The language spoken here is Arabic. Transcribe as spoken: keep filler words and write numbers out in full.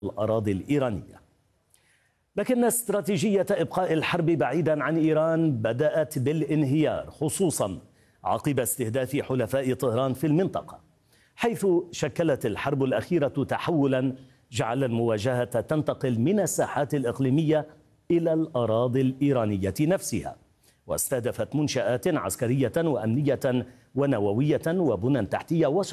الأراضي الإيرانية. لكن استراتيجية إبقاء الحرب بعيدا عن إيران بدأت بالانهيار، خصوصا عقب استهداف حلفاء طهران في المنطقة، حيث شكلت الحرب الأخيرة تحولا جعل المواجهة تنتقل من الساحات الإقليمية إلى الأراضي الإيرانية نفسها، واستهدفت منشآت عسكرية وأمنية ونووية وبنى تحتية